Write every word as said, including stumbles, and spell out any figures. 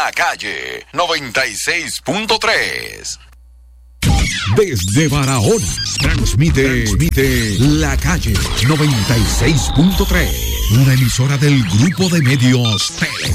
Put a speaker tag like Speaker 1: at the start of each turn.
Speaker 1: La Calle noventa y seis punto tres.
Speaker 2: Desde Barahona, transmite, transmite La Calle noventa y seis punto tres, una emisora del Grupo de Medios Tele.